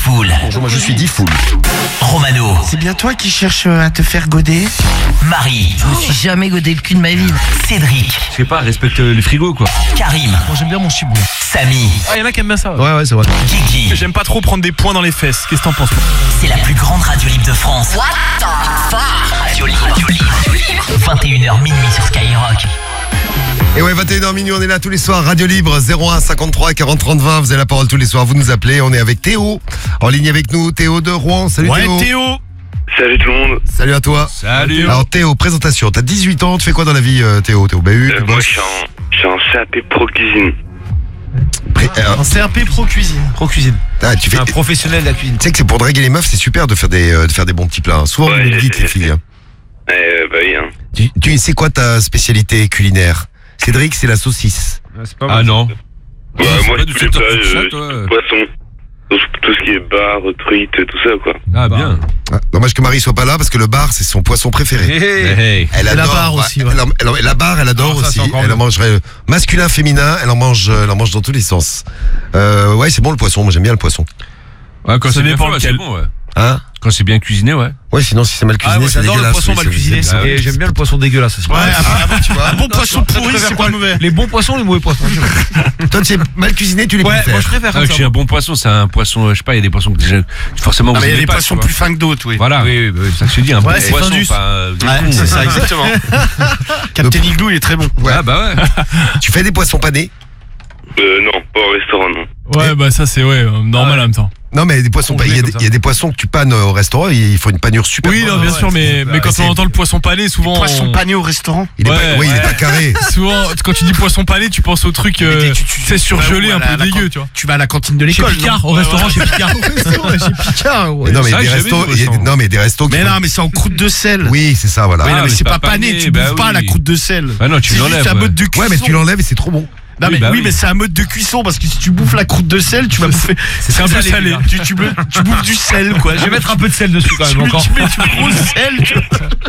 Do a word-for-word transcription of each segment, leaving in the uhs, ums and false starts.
Diffoul. Bonjour, moi je suis Diffoul. Romano. C'est bien toi qui cherches à te faire goder? Marie. Je me suis jamais godé le cul de ma vie. Cédric. Je sais pas, respecte les frigos quoi. Karim. Moi j'aime bien mon chiboulot. Samy. Ah, y'en a qui aiment bien ça. Ouais, ouais, c'est vrai. Guigui. J'aime pas trop prendre des points dans les fesses. Qu'est-ce que t'en penses? C'est la plus grande radio libre de France. What the fuck? Radio libre. Radio libre. vingt et une heures minuit sur Skyrock. Et ouais, vingt et une heures minuit, on est là tous les soirs, Radio Libre, zéro un cinquante-trois quarante trente vingt, vous avez la parole tous les soirs, vous nous appelez, on est avec Théo, en ligne avec nous, Théo de Rouen, salut Ouais, Théo. Théo. Salut tout le monde. Salut à toi. Salut. Alors Théo, présentation, t'as dix-huit ans, tu fais quoi dans la vie euh, Théo? T'es au B U, Euh, tu moi bosses? je suis en, je suis en C A P Pro Cuisine. Pré- euh, Un C A P Pro Cuisine. Pro cuisine. ah, tu fais... Un Tu professionnel de la cuisine. sais que c'est pour draguer les meufs, c'est super de faire des, euh, de faire des bons petits plats, hein. Souvent Ouais, vous nous le dites j'ai- les filles. Hein. Euh, bah oui, hein. Tu, tu c'est quoi ta spécialité culinaire? Cédric, c'est la saucisse. Ah non. Bah, moi pas je du tous les secteur plats, pour ça, euh, toi. poisson. Tout, tout ce qui est bar, truite, tout ça quoi. Ah bien. Ah, dommage que Marie soit pas là parce que le bar c'est son poisson préféré. Hey. Elle Et la adore. barre aussi, ouais. Elle en- elle en- la barre, elle adore Ah, ça, aussi. c'est encore Elle mieux. en mangerait masculin, féminin. Elle en mange, elle en mange dans tous les sens. Euh, ouais, c'est bon le poisson. Moi j'aime bien le poisson. Ouais, quand Ça c'est bien dépend fait, ouais, lequel. c'est bon, ouais. Hein? Quand c'est bien cuisiné, ouais. Ouais, sinon si c'est mal cuisiné, Ah, moi, c'est j'adore le dégueulasse. poisson oui, mal c'est- cuisiné, c'est- ça. Et j'aime bien le poisson dégueulasse aussi. Ouais, ah, tu vois. Un bon poisson pourri, c'est pas mauvais. Les bons poissons, les mauvais poissons. Toi, tu sais, mal cuisiné, tu les Ouais, préfères. moi je préfère Ah, comme que j'ai ça. un bon poisson, c'est un poisson, je sais pas, il y a des poissons que déjà, forcément, Ah, vous mais il y a aimez des pas, poissons tu vois. plus fins que d'autres, oui. Voilà, oui, oui, oui, ça que je te dis, un Ouais, bon c'est poisson, Findus. pas euh, des Ouais, cons, c'est ouais. ça, exactement. Captain Igloo, il est très bon. Ouais. Ah bah ouais. Tu fais des poissons panés? Euh, non, pas au restaurant, non. Ouais, bah ça c'est ouais, normal en même temps. Non, mais des poissons. Congelés Il y, a comme des- ça. il y a des poissons que tu pannes au restaurant. Il faut une panure super. Oui, bonne. non, bien ouais, sûr, mais, c'est- mais quand c'est- on entend le poisson pané, souvent. Poisson on- pané au restaurant? Il est Ouais, pas, oui, il est ouais. pas carré. Souvent, quand tu dis poisson pané, tu penses au truc, euh, Mais tu- tu- c'est surgelé, tu vas un où, à peu la- la dégueu, can- tu vois. Tu vas à la cantine de Chez l'école. Picard, non au restaurant chez Picard. Chez Picard, ouais. Mais non, mais il y C'est a vrai des que j'ai restos. vu, il y a des- Vincent. Non, mais des restos qui. Mais font- non, mais c'est en croûte de sel. Oui, c'est ça, voilà. Oui, non, Ah, mais mais c'est pas pas pané, pané, tu bah bouffes pas oui. la croûte de sel. Ah non, tu C'est l'enlèves. juste un ouais. mode de cuisson. Ouais, mais tu l'enlèves et c'est trop bon. Non, Oui, mais, bah oui, oui. mais c'est un mode de cuisson parce que si tu bouffes la croûte de sel, tu vas bouffer. C'est un peu salé. Tu, tu, bou- tu bouffes du sel, quoi. Je vais mettre un peu de sel dessus quand Tu même mets, encore. tu mets du gros sel. tu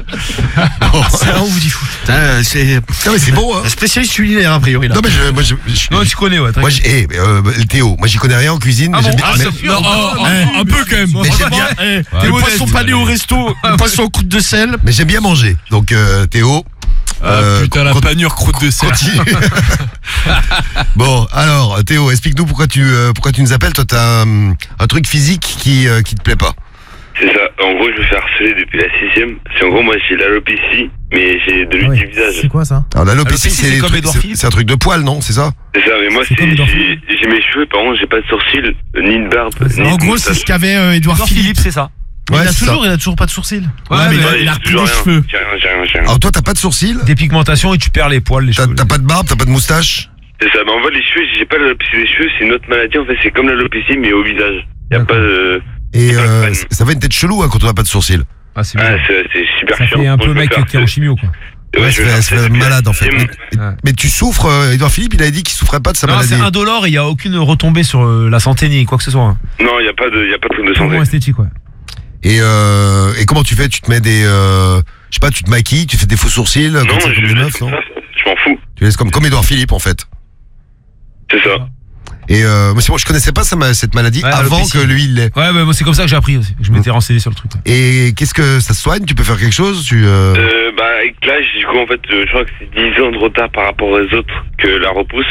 vois. C'est un ouf, du fou. Putain, C'est Non, mais c'est bon, hein. un spécialiste culinaire, a priori, là. Non, mais je, moi, je, je- Non, tu connais, ouais. moi, je- eh, euh, Théo, moi, j'y connais rien en cuisine. mais j'aime bien- Ah, mais- c'est- Non, oh, oh, un peu quand même. Mais j'aime bien, Eh, Ouais, le ouais, poisson ouais, pané ouais. au resto, le poisson en croûte de sel. mais j'aime bien manger. Donc, euh, Théo. Ah, euh, putain, la con- panure croûte de sel. continue. Bon, alors, Théo, explique-nous pourquoi tu, euh, pourquoi tu nous appelles. Toi, t'as un, un truc physique qui, euh, qui te plaît pas. C'est ça. En gros, je me fais harceler depuis la sixième. C'est en gros, moi j'ai l'alopécie, mais j'ai de l'huile du visage. quoi ça? Alors, l'alopécie, Alopécie, c'est, c'est les comme trucs- Édouard c'est, Philippe. c'est un truc de poil, non? C'est ça? C'est ça, mais moi C'est c'est, comme Edouard j'ai, j'ai mes cheveux, par contre, j'ai pas de sourcils, euh, ni de barbe, ni En de gros, c'est moustache. ce qu'avait euh, Édouard Edouard Philippe. Philippe, c'est ça. Mais Ouais, il a c'est toujours, il a toujours pas de sourcils. Ouais, Ouais, mais mais il a- Ouais, il a j'ai plus toujours les rien. cheveux. J'ai rien, j'ai rien, j'ai rien. Alors, toi, t'as pas de sourcils? Dépigmentation et tu perds les poils, les T'as, cheveux. t'as pas de barbe? T'as pas de moustache? C'est ça, mais en fait, les cheveux, j'ai pas l'alopécie des cheveux, c'est une autre maladie, en fait, c'est comme l'alopécie, mais au visage. Y a D'accord. pas de. Et, pas de euh, panne. ça fait une tête chelou, hein, quand on n'a pas de sourcils. Ah, c'est Ah, bizarre. c'est, c'est super Ça chiant. fait un Moi, peu je me mec fais qui est en harceler. chimio, quoi. Ouais, Ouais, je ça me fait, fais ça fait harceler depuis la malade, en fait. sixième. Mais, Ouais. mais tu souffres, euh, Édouard Philippe, il a dit qu'il souffrait pas de sa Non, maladie. c'est indolore et il n'y a aucune retombée sur euh, la santé ni quoi que ce soit. Hein. Non, y a pas de, y a pas de truc de Purement santé. esthétique, ouais. Et, euh, et comment tu fais? Tu te mets des, euh, je sais pas, tu te maquilles, tu fais des faux sourcils, Non, comme ça, je comme les laisse meufs, comme non? ça, je m'en fous. Tu laisses comme, comme Édouard Philippe, en fait. C'est ça. Et, euh, moi, c'est bon, je connaissais pas ça, ma- cette maladie Ouais, avant l'alopécie. que lui, il l'ait. Ouais, bah, moi, c'est comme ça que j'ai appris aussi. Je m'étais renseigné sur le truc. ouais. Et qu'est-ce que ça se soigne? Tu peux faire quelque chose? Tu, euh... Euh, bah, avec l'âge, du coup, en fait, euh, je crois que c'est dix ans de retard par rapport aux autres que la repousse.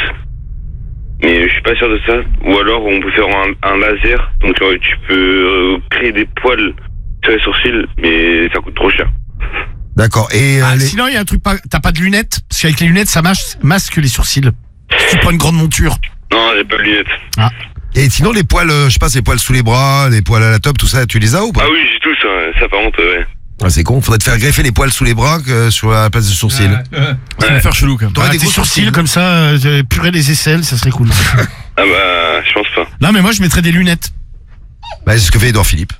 Mais je suis pas sûr de ça. Ou alors, on peut faire un, un laser. Donc, euh, tu peux euh, créer des poils sur les sourcils, mais ça coûte trop cher. D'accord. Et, euh, Ah, les- Sinon, il y a un truc, pas- t'as pas de lunettes? Parce qu'avec les lunettes, ça mas- masque les sourcils. Si tu prends une grande monture. Non, j'ai pas de lunettes. et sinon, les poils, euh, je sais pas, les poils sous les bras, les poils à la top, tout ça, tu les as ou pas? Ah oui, j'ai tout ça. Ça, par contre, ouais. Ah, c'est con, faudrait te faire greffer les poils sous les bras que sur la place de sourcils. Ça va faire chelou quand même. T'aurais Ah, des des gros sourcils sourcils comme ça, euh, purer les aisselles, ça serait cool. Ah bah, je pense pas. Non, mais moi, je mettrais des lunettes. Bah, c'est ce que fait Édouard Philippe.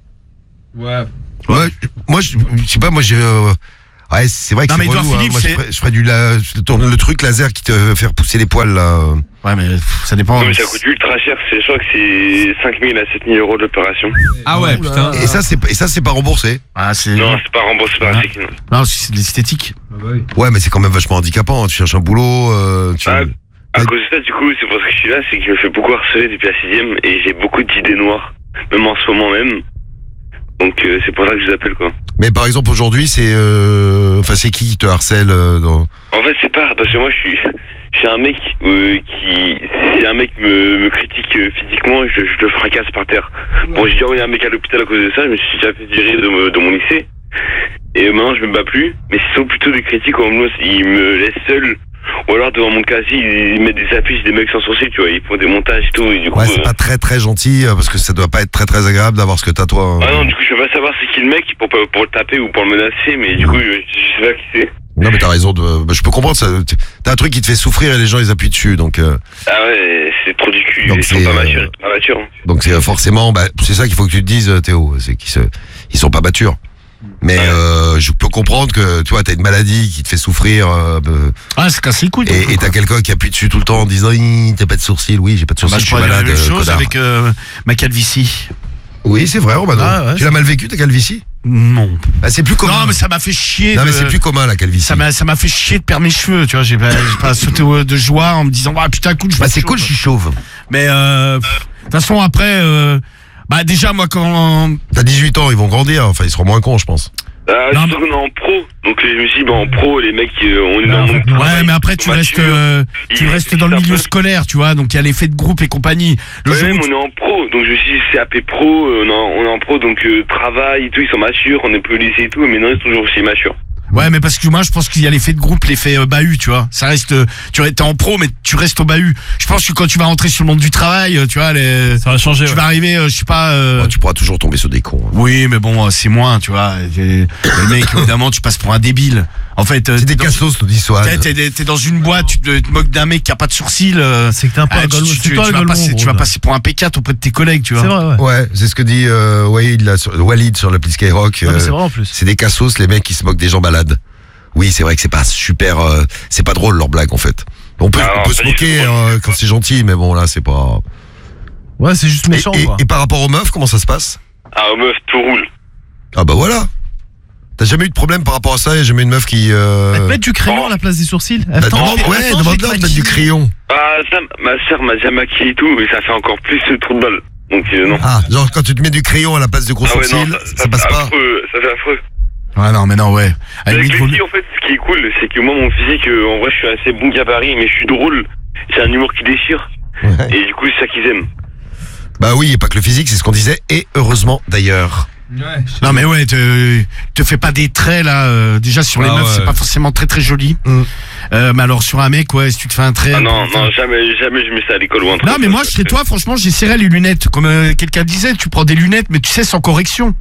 Ouais. Ouais, moi, je, je sais pas, moi, j'ai. euh, Ouais, c'est vrai que Non, c'est mais Édouard relou, hein. Philippe, Moi, je c'est- ferais, je ferais du la, je tourne le truc laser qui te fait repousser les poils là. Ouais, mais pff, ça dépend. Non, mais ça coûte ultra cher. C'est, je crois que c'est cinq mille à sept mille euros de l'opération. Ah ouais, putain. Et ça, c'est et ça, c'est pas remboursé. Ah, c'est. Non, c'est pas remboursé par la Sécu, non. Non, c'est de l'esthétique. Ouais, mais c'est quand même vachement handicapant. hein. Tu cherches un boulot. Euh, tu... Ah, à Ouais. cause de ça, du coup, c'est pour ça que je suis là, c'est que je me fais beaucoup harceler depuis la sixième et j'ai beaucoup d'idées noires. même en ce moment même. Donc euh, c'est pour ça que je vous appelle quoi. Mais par exemple aujourd'hui c'est euh... enfin c'est qui qui te harcèle euh, dans... En fait c'est pas parce que moi je suis je suis un mec euh, qui si un mec me, me critique euh, physiquement je, je le fracasse par terre. Bon j'ai déjà envoyé un mec à l'hôpital à cause de ça, je me suis déjà fait virer de, de mon lycée et maintenant je me bats plus. Mais ce sont plutôt des critiques en me ils me laissent seul. Ou alors devant mon casier, ils mettent des affiches des mecs sans sourcils, tu vois, ils font des montages et tout, et du coup... Ouais, c'est euh... pas très très gentil, euh, parce que ça doit pas être très très agréable d'avoir ce que t'as toi. Ah non, du coup, je veux pas savoir c'est qui le mec pour, pour le taper ou pour le menacer, mais du coup, je, je sais pas qui c'est. Non mais t'as raison, de... bah, je peux comprendre, ça... t'as un truc qui te fait souffrir et les gens ils appuient dessus, donc... Euh... Ah ouais, c'est trop du cul, donc ils sont c'est, pas euh... matures, pas matures. Hein. Donc c'est forcément, bah, c'est ça qu'il faut que tu te dises Théo, c'est qu'ils se... ils sont pas matures. Mais ouais. euh, je peux comprendre que tu vois t'as une maladie qui te fait souffrir euh, ah c'est cassé le couille et, et t'as quelqu'un qui appuie dessus tout le temps en disant t'as pas de sourcils, oui j'ai pas de sourcils, bah, je suis malade, la même chose connard. avec euh, ma calvitie. Oui c'est vrai Romano, ah, ouais, tu l'as mal vécu ta calvitie? Non. Bah, c'est plus commun. Non mais ça m'a fait chier. Non de... mais c'est plus commun la calvitie. Ça m'a ça m'a fait chier de perdre mes cheveux, tu vois, j'ai pas, j'ai pas sauté de joie en me disant ah putain cool je Bah c'est cool je suis chauve. Mais euh, de toute façon après euh, bah déjà moi quand t'as dix-huit ans ils vont grandir, enfin ils seront moins cons je pense. Ah, non, surtout qu'on est en pro, donc je me suis dit, bah, en pro, les mecs, euh, on est dans le monde. Ouais, mais après, tu restes, euh, tu restes dans le milieu scolaire, tu vois, donc il y a l'effet de groupe et compagnie. Le ouais, jour même, où on est en pro, donc je me suis dit, c'est A P pro, euh, non, on est en pro, donc euh, travail et tout, ils sont matures, on est plus au lycée et tout, mais non, ils sont toujours aussi matures. Ouais, mais parce que moi, je pense qu'il y a l'effet de groupe, l'effet euh, bahut, tu vois. Ça reste, euh, tu es en pro, mais tu restes au bahut. Je pense que quand tu vas rentrer sur le monde du travail, euh, tu vois, les, ça va changer. Tu ouais. vas arriver, euh, je sais pas. Euh... Oh, tu pourras toujours tomber sur des cons. Hein. Oui, mais bon, euh, c'est moins, tu vois. Les mecs, évidemment, tu passes pour un débile. En fait, euh, c'est des cassos, nous dit Swan. T'es, t'es, t'es dans une boîte, tu te, te moques d'un mec qui a pas de sourcils. Euh, c'est que t'es un peu ah, un tu, golemon. tu, C'est tu, toi tu le vas passer, golemon, tu vas gros, passer pour un P quatre auprès de tes collègues, tu vois. C'est vrai, ouais. Ouais, c'est ce que dit euh, Walid, là, sur, Walid sur l'appli Skyrock. Non, mais euh, c'est vrai en plus. C'est des cassos, les mecs qui se moquent des gens malades. Oui, c'est vrai que c'est pas super, euh, c'est pas drôle leur blague en fait. On peut, Alors, on peut se moquer euh, quand c'est gentil, mais bon là c'est pas. Ouais, c'est juste méchant et, et, quoi. et par rapport aux meufs, comment ça se passe? Ah, meuf, tout roule. Ah bah voilà. T'as jamais eu de problème par rapport à ça? Y'a jamais une meuf qui. Euh... Elle te met du crayon à la place des sourcils. Elle Bah, t'en- demande, ouais, Attends, demande je vais leur te de mettre du maquiller. crayon. Ah, ça, ma soeur m'a déjà maquillé et tout, mais ça fait encore plus ce trou de balle. Donc, euh, non. Ah, genre quand tu te mets du crayon à la place de gros Ah ouais, sourcils, non, ça, ça passe fait pas. affreux, ça fait affreux. Ouais, non, mais non, ouais. À la Avec limite, les vaut filles, mieux- en fait, ce qui est cool, c'est que moi, mon physique, euh, en vrai, je suis assez bon gabarit, mais je suis drôle. J'ai un humour qui déchire. Ouais. Et du coup, c'est ça qu'ils aiment. Bah oui, et pas que le physique, c'est ce qu'on disait, et heureusement d'ailleurs. Non, mais ouais, te, te fais pas des traits là. euh, déjà sur les Ah meufs, ouais. c'est pas forcément très très joli. Mm. Euh, mais alors sur un mec, ouais, si tu te fais un trait. Ah non, enfin- non, jamais, jamais je mets ça à l'école ou un truc. Non, mais moi, je serais toi, franchement, j'essaierais les lunettes. Comme euh, quelqu'un disait, tu prends des lunettes, mais tu sais, sans correction.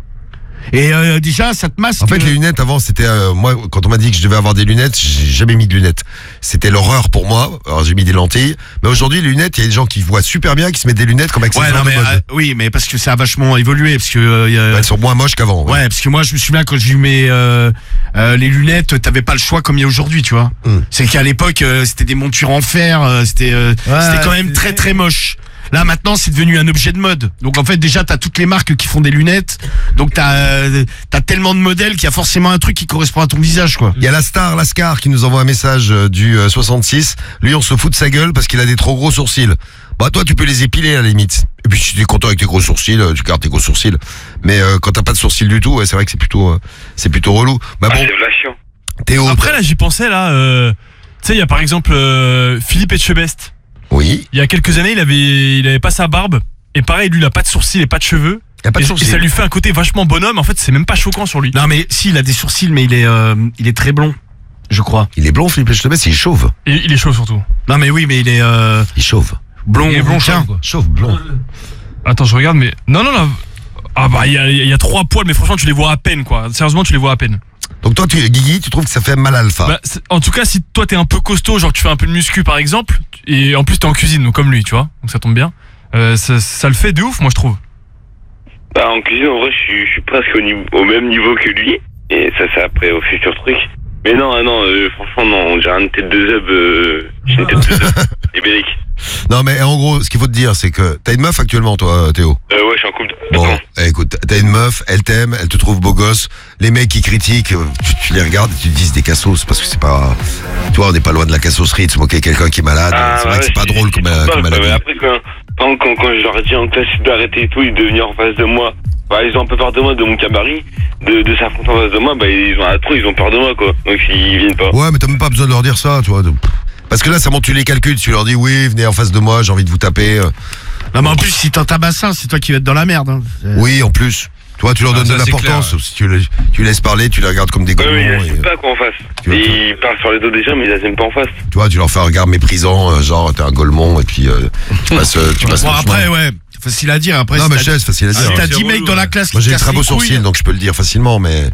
Et euh, déjà, ça te masque. En fait, les lunettes avant, c'était euh, moi quand on m'a dit que je devais avoir des lunettes, j'ai jamais mis de lunettes. C'était l'horreur pour moi. Alors j'ai mis des lentilles. Mais aujourd'hui, les lunettes, il y a des gens qui voient super bien, qui se mettent des lunettes comme Ouais, accessoire non, de mais mode. euh, oui, mais parce que ça a vachement évolué, parce que. euh, y a- Ouais, elles sont moins moches qu'avant. Ouais, parce que moi, je me souviens quand j'ai eu mes euh, euh, les lunettes, t'avais pas le choix comme il y a aujourd'hui, tu vois. Mm. C'est qu'à l'époque, euh, c'était des montures en fer, euh, c'était euh, Ouais, c'était quand même c'est- très très moche. Là maintenant, c'est devenu un objet de mode. Donc en fait, déjà, t'as toutes les marques qui font des lunettes. Donc t'as euh, t'as tellement de modèles qu'il y a forcément un truc qui correspond à ton visage, quoi. Il y a la star, Lascar, qui nous envoie un message euh, du euh, soixante-six. Lui, on se fout de sa gueule parce qu'il a des trop gros sourcils. Bah toi, tu peux les épiler à la limite. Et puis si tu es content avec tes gros sourcils, euh, tu gardes tes gros sourcils. Mais euh, quand t'as pas de sourcils du tout, ouais, c'est vrai que c'est plutôt, euh, c'est plutôt relou. Bah Ah, bon, c'est vachement. Théo. Après, là, j'y pensais, là. euh, Tu sais, il y a par exemple euh, Philippe Etchebest. Oui. Il y a quelques années, il avait, il avait pas sa barbe. Et pareil, lui, il a pas de sourcils et pas de cheveux. Y a pas de et, sourcils. et ça lui fait un côté vachement bonhomme. En fait, c'est même pas choquant sur lui. Non, mais si, il a des sourcils, mais il est euh, il est très blond, je crois. Il est blond, Philippe Etchebest, il est chauve. Et il est chaud surtout. Non, mais oui, mais il est euh, Il est chauve. blond. Il est blond, tiens. chauve, quoi. Chauve, blond. Attends, je regarde, mais. Non, non, non. Ah bah, il y a, il y a trois poils, mais franchement, tu les vois à peine, quoi. Sérieusement, tu les vois à peine. Donc toi, tu, Guigui, tu trouves que ça fait mal alpha. Bah, c'est- en tout cas, si toi t'es un peu costaud, genre tu fais un peu de muscu par exemple, et en plus t'es en cuisine, donc comme lui, tu vois, donc ça tombe bien. Euh, ça, ça le fait de ouf, moi je trouve. Bah, en cuisine, en vrai, je suis, je suis presque au, niveau, au même niveau que lui. Et ça, c'est après au futur truc. Mais non, ah non, euh, franchement, non, j'ai une tête de zeb. Euh, j'ai une tête de zeb. Et Bélec. Non, mais en gros, ce qu'il faut te dire, c'est que t'as une meuf actuellement, toi, Théo. Euh, ouais, je suis en couple. Bon, Attends. eh, écoute, t'as une meuf, elle t'aime, elle te trouve beau gosse. Les mecs qui critiquent, euh, tu, tu les regardes et tu te dis c'est des cassos parce que c'est pas. Tu vois, on n'est pas loin de la cassosserie de se moquer de quelqu'un qui est malade. Ah, c'est vrai ouais, que c'est pas je- drôle je- comme, je- euh, je- comme je- maladie. mais Après, quand, quand, quand, quand je leur dis en classe d'arrêter et tout, et de venir en face de moi, bah, ils ont un peu peur de moi, de mon cabaret, de, de s'affronter en face de moi, bah, ils ont un trop, ils ont peur de moi, quoi. Donc, ils viennent pas. Ouais, mais t'as même pas besoin de leur dire ça, tu vois. de- Parce que là, ça monte, tu les calcules, tu leur dis oui, venez en face de moi, j'ai envie de vous taper. euh. Non, mais en plus, si t'en tabasses un, c'est toi qui vas être dans la merde. Hein. C'est- Oui, en plus. Tu vois, tu leur Ah, donnes ça, de c'est l'importance. clair, ouais. Si tu les, tu laisses parler, tu les regardes comme des Ouais, golemons. mais ils et, assument pas, quoi, en face. Tu vois, Et ils parlent sur les dos des gens, mais ils assument pas en face. tu vois, tu leur fais un regard méprisant, euh, genre t'es un golemon, et puis euh, tu passes, euh, tu passes Bon, le après, chemin. ouais, facile à dire. Après, Non, si mais t'as- je sais, c'est facile à si dire. t'as c'est dix relou, mecs dans la ouais. classe Moi, qui j'ai des cassent très beaux les couilles. sourcils, donc je peux le dire facilement, mais.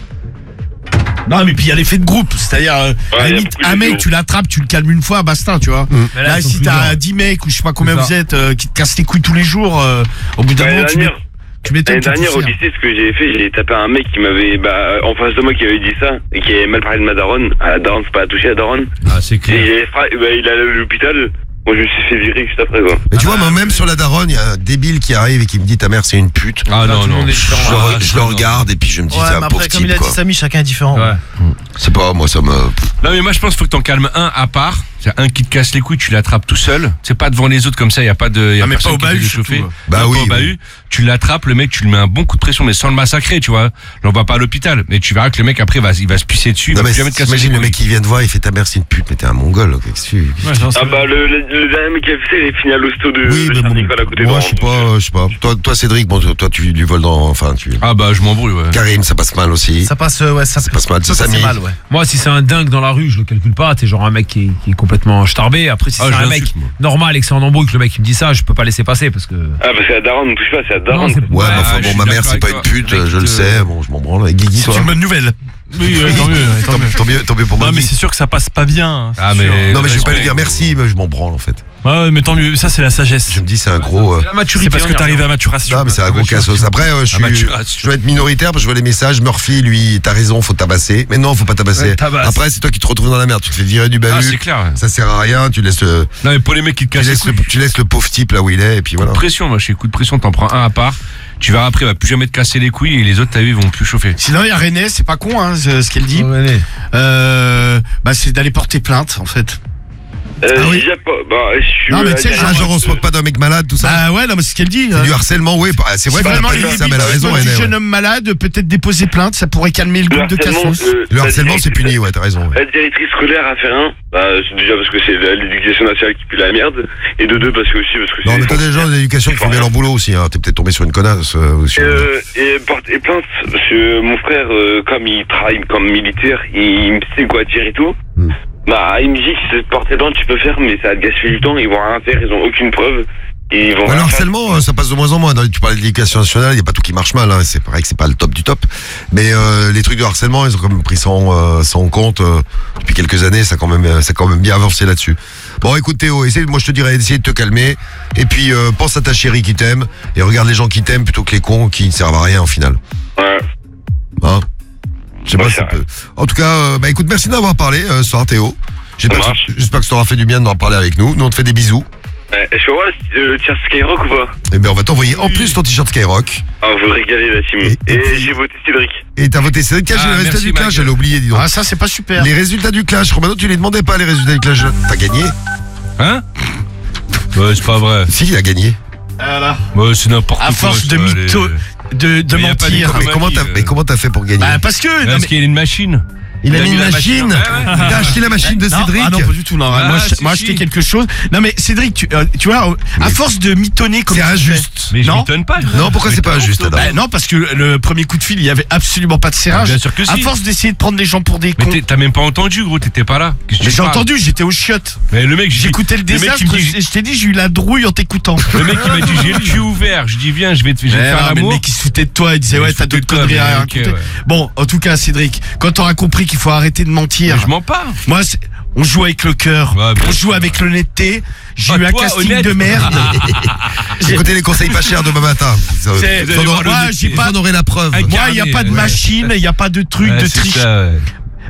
Non, mais puis il y a l'effet de groupe. C'est-à-dire, euh, à la il y a limite, beaucoup un de mec, vidéos. tu l'attrapes, tu le calmes une fois, basta, tu vois. Mais Là, ils sont si plus t'as durs. dix mecs ou je sais pas combien C'est vous ça. êtes euh, qui te cassent les couilles tous les jours, euh, au bout d'un L'année moment, tu dernière, mets- tu m'étonnes l'année que tu dernière, au sers. lycée, ce que j'ai fait, j'ai tapé un mec qui m'avait, bah, en face de moi, qui avait dit ça, et qui avait mal parlé de ma daronne. Ah, la daronne, c'est pas à toucher, la daronne. Ah, c'est Et clair. il est, fra- bah, il est allé à l'hôpital. Moi, je me suis fait virer juste après, quoi. Mais tu vois, moi, même sur la daronne, il y a un débile qui arrive et qui me dit ta mère c'est une pute. Ah non, tout le non. monde est Je, différent. le- Ah, je ça, le non. regarde et puis je me dis Ouais, c'est mais un pauvre après, comme il type a dit quoi. Samy, chacun est différent. Ouais. C'est pas moi, ça me. Non, mais moi, je pense qu'il faut que t'en calmes un à part. C'est un qui te casse les couilles, tu l'attrapes tout seul. C'est pas devant les autres comme ça, il y a pas de. Y a Ah, mais personne pas au qui te bahut, fait surtout, chauffer. ouais. Bah Non, oui, pas au oui. bahut. Tu l'attrapes, le mec, tu lui mets un bon coup de pression, mais sans le massacrer, tu vois. L'envoie pas à l'hôpital. Mais tu verras que le mec, après, va, il va se pisser dessus. Il Non va mais plus jamais te casser t'imagines les le mec couilles. qui vient te voir, il fait ta mère c'est une pute, mais t'es un mongol. Qu'est-ce que tu fais Ouais, genre, Ah, c'est- bah, le, le, le dernier mec qui a fait ça, il est fini à l'hosto de, Oui, de mais bon, Saint-Nicolas à côté de moi Rouen. je sais pas, euh, je sais pas. Toi, toi Cédric, bon, toi tu lui voles dans, enfin tu. Ah bah, je m'embrouille, ouais. Karim, ça passe mal aussi. Ça passe, euh, ouais, ça, Ça passe mal, ça, ça, ça, Samy. c'est mal, ouais. Moi, si c'est un dingue dans la rue, je le calcule pas. T'es genre un mec qui est, qui est complètement starbé. Après, si Ah, c'est je un mec l'insulte, moi. normal et que c'est en embrouille, que le mec il me dit ça, je peux pas laisser passer parce que. Ah, parce que la daronne, ne touche pas, c'est la Non, daronne. c'est- Ouais, Ouais, mais enfin je bon, suis ma mère d'accord c'est pas avec une toi. pute, Mec, je le te- sais. Bon, je m'en branle. Et Guigui, C'est toi. une bonne nouvelle. Oui, ouais, tant mieux, ouais, tant mieux. Tant mieux, tant mieux pour moi. Non, mais Guigui. c'est sûr que ça passe pas bien. c'est Ah, sûr. mais- Non mais je vais pas lui respect. dire merci, mais je m'en branle en fait. Ouais, mais tant mieux. Ça, c'est la sagesse. Je me dis c'est un gros. euh, La maturité. C'est parce que on y t'arrives revient. à maturation. Non mais c'est un gros cassos. Après euh, je Ah, suis, maturation. je dois être minoritaire parce que je vois les messages. Murphy lui, t'as raison, faut tabasser. Mais non, faut pas tabasser. Ouais, tabasse. Après c'est toi qui te retrouves dans la merde. Tu te fais virer du Ah, bahut. c'est clair. Ça sert à rien. Tu laisses le, Non, mais pour les mecs qui te tu cassent les laisses le, couilles. tu laisses le pauvre type là où il est et puis Coup de voilà. pression, moi, chez coup de pression, t'en prends un à part. Tu verras après, il va plus jamais te casser les couilles et les autres, t'as vu, ils vont plus chauffer. Sinon, il y a René, c'est pas con, hein, ce ce qu'elle dit. Ouais, allez. Euh, bah, c'est d'aller porter plainte, en fait. Euh, Ah oui. j'ai déjà pas, bah, je suis. Non, mais euh, tu sais, derrière- Ah genre on se moque pas d'un mec malade tout ça. Ah ouais, non, mais c'est ce qu'elle dit. C'est hein. du harcèlement, oui. bah, C'est vrai Si qu'on a vraiment pas les dit ça, mais elle a raison. du René, jeune ouais. homme malade, peut-être déposer plainte, ça pourrait calmer le Le groupe de harcèlement, cassos. euh, Le la harcèlement c'est directrice- puni, ouais, t'as raison. ouais. La directrice scolaire a fait rien. Bah, c'est déjà parce que c'est la- l'éducation nationale qui pue la merde. Et de deux, parce que aussi, parce que Non c'est. mais t'as des gens d'éducation qui font bien leur boulot aussi. Hein. T'es peut-être tombé sur une connasse. euh, ou sur- Euh, et porte et plainte, parce que mon frère, euh, comme il travaille comme militaire, il me sait quoi dire et tout. Hmm. Bah, il me dit que si c'est porter plainte, tu peux faire, mais ça va te gaspiller du temps, ils vont rien faire, ils ont aucune preuve. Et ils vont Ouais, rien le faire. harcèlement, euh, ça passe de moins en moins. Tu parlais de l'éducation nationale, il n'y a pas tout qui marche mal. Hein. C'est pareil que c'est pas le top du top. Mais euh, les trucs de harcèlement, ils ont quand même pris ça en, euh, ça en compte euh, depuis quelques années. Ça a quand même, euh, ça a quand même bien avancé là-dessus. Bon, écoute Théo, essaye, moi je te dirais d'essayer de te calmer. Et puis euh, pense à ta chérie qui t'aime et regarde les gens qui t'aiment plutôt que les cons qui ne servent à rien au final. Ouais. Hein Je sais Ouais, pas c'est si ça peut. En tout cas, euh, bah écoute, merci d'avoir parlé euh, ce soir Théo. J'espère Ça que, marche. j'espère que ça t'aura fait du bien d'en parler avec nous. Nous on te fait des bisous. Ouais, je vois, euh, tiens, Skyrock ou pas? Et ben on va t'envoyer en plus ton t-shirt Skyrock. Ah, vous régalez la team. Et- Et, et puis- j'ai voté Cédric. Et t'as voté Cédric, j'ai Ah, les résultats merci, du clash, Mike. j'allais oublier, dis donc. Ah, ça, c'est pas super. Les résultats du clash, Romano, tu les demandais pas les résultats du clash. T'as gagné? Hein? Ouais, c'est pas vrai. Si, il a gagné. Voilà. Ouais, c'est n'importe quoi. À force de ça, mytho, les- de, de Mais y a pas mentir. d'école. Mais comment t'as, euh, mais comment t'as fait pour gagner? Bah, parce que, non, Parce mais- qu'il y a une machine. Il a il a mis une mis la machine. machine. Ouais, ouais. T'as acheté la machine de Non, Cédric. ah non, pas du tout, non. Ah, moi, je- si, moi, si. acheté quelque chose. Non, mais Cédric, tu, euh, tu vois, à force de mitonner comme C'est tu injuste. Mais je Non. m'étonne pas. Non, pourquoi c'est pas injuste, alors? Bah, non, parce que le premier coup de fil, il y avait absolument pas de Ah, serrage. bien sûr que si. À force d'essayer de prendre des gens pour des Mais cons. t'es- t'as même pas entendu, gros, t'étais pas là. Qu'est-ce que Mais tu j'ai parles entendu, j'étais au chiottes. Mais le mec, j'ai- J'écoutais le le mec, désastre. il me dit- et je t'ai dit, j'ai eu la drouille en t'écoutant. Le mec, il m'a dit, j'ai le cul ouvert. Je dis, viens, je vais te, je vais te Ouais, faire non, mais le l'amour. mec il se foutait de toi, il disait Mais ouais il se t'as foutait d'autres de toi, conneries à mais raconter. ok, ouais. Bon, en tout cas Cédric, quand t'auras compris qu'il faut arrêter de mentir, Mais je mens pas. moi c'est- on joue avec le cœur, Ouais, bien on joue sûr. avec l'honnêteté. J'ai Ah, eu un toi, casting honnête. de merde. Écoutez les conseils pas chers demain matin. Vous C'est- en aurez- moi, j'ai vous pas- en aurez la preuve. Un Moi il y a carnet, pas de ouais. machine, il y a pas de truc Ouais, de c'est triche. ça, ouais.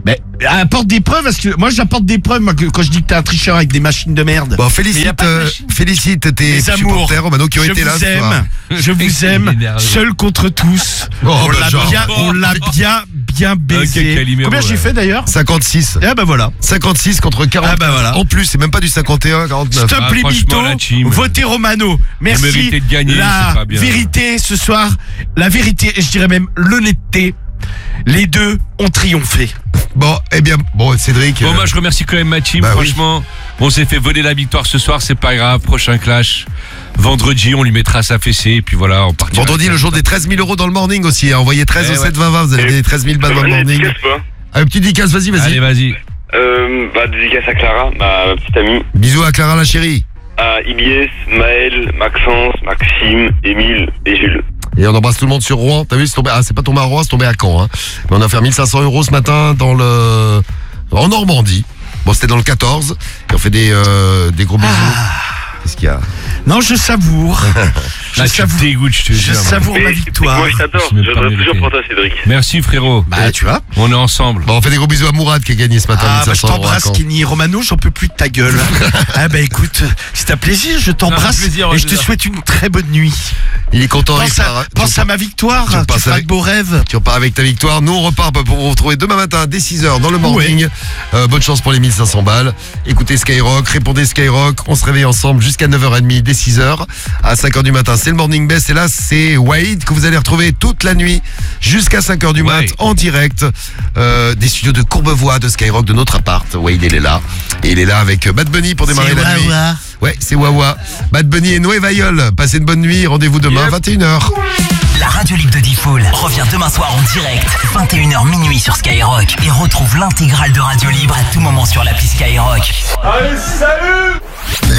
Mais apporte des preuves, parce que moi j'apporte des preuves, moi, que- quand je dis que t'es un tricheur avec des machines de merde. Bon, Mais y a félicite, pas de euh, machine. félicite tes Les amours, supporters, Romano, qui ont je été là vous ce soir. aime, je vous Il aime, est énervé. seul contre tous. Oh, on bah, l'a genre. bien, on l'a bien, bien baisé. Calimero, Combien j'ai ouais. fait d'ailleurs? cinquante-six. Ah bah voilà. cinquante-six contre quarante. Ah bah voilà. En plus, c'est même pas du cinquante et un, quarante-neuf. Stop Ah, les franchement, mythos, la team. votez Romano. Merci. méritez de gagner, la c'est pas bien. vérité ce soir, la vérité, je dirais même l'honnêteté. Les deux ont triomphé. Bon, eh bien, bon, Cédric. Bon, euh, moi, je remercie quand même ma team. Bah oui. Franchement, on s'est fait voler la victoire ce soir, c'est pas grave. Prochain clash. Vendredi, on lui mettra sa fessée, et puis voilà, on partira. Vendredi, le jour des treize mille euros dans le morning aussi. Hein. Envoyez treize Eh au ouais. sept vingt vingt, vous allez gagner treize mille balles dans le Une morning. dédicace, quoi. Ah, une petite dédicace, vas-y, vas-y. Allez, vas-y. Euh, bah, dédicace à Clara, ma, ma petite amie. Bisous à Clara la chérie. À Ilyes, Maël, Maxence, Maxime, Émile et Jules. Et on embrasse tout le monde sur Rouen. T'as vu, c'est tombé, ah, c'est pas tombé à Rouen, c'est tombé à Caen. Hein. Mais on a fait mille cinq cents euros ce matin dans le, en Normandie. Bon, c'était dans le quatorze. Et on fait des, euh, des gros bisous. Qu'est-ce qu'il y a? Non, je savoure. je Là, tu savoure, te dégoûtes, je te je jure. savoure ma Mais- victoire. Moi, je t'adore. Je me Je voterai permets toujours de pour toi, Cédric. Merci, frérot. Bah, tu vois. On est ensemble. Bon, on fait des gros bisous à Mourad qui a gagné ce matin. Ah, bah, mille je cinq cents euros à t'embrasse, Caen. Kenny Romano, j'en peux plus de ta gueule. Ah, bah, écoute, c'est un plaisir, je t'embrasse. plaisir, Et je te plaisir. souhaite une très bonne nuit. Il est content. il Pense à, part- pense tu à ma victoire, tu tu repasses feras avec- de beaux rêves. Tu repars avec ta victoire. Nous, on repart pour vous retrouver demain matin dès six heures dans le morning. Euh, bonne chance pour les mille cinq cents balles. Écoutez Skyrock, répondez Skyrock. On se réveille ensemble jusqu'à neuf heures trente dès six heures. À cinq heures du matin, c'est le morning best. Et là, c'est Wade que vous allez retrouver toute la nuit jusqu'à cinq heures du mat Ouais. en direct euh, des studios de Courbevoie de Skyrock, de notre appart. Wade, il est là. Et il est là avec Bad Bunny pour démarrer C'est la nuit. Wawa. Ouais, c'est Wawa. Bad Bunny et Noé Vayol. Passez une bonne nuit. Rendez-vous demain, vingt et une heures. La radio libre de Diffoul revient demain soir en direct, vingt et une heures minuit sur Skyrock. Et retrouve l'intégrale de Radio Libre à tout moment sur l'appli Skyrock. Allez, salut!